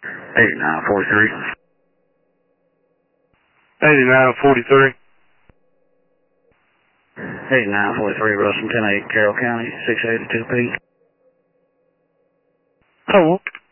8943. 8943. 8943, Russell 108, Carroll County, 682P. Hello.